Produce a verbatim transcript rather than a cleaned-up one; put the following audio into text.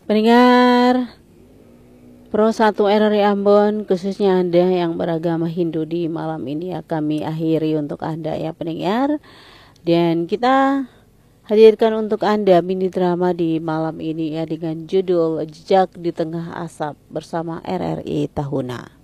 Pendengar Pro satu R R I Ambon, khususnya Anda yang beragama Hindu, di malam ini ya kami akhiri untuk Anda ya pendengar. Dan kita hadirkan untuk Anda mini drama di malam ini ya dengan judul Jejak di Tengah Asap bersama R R I Tahuna.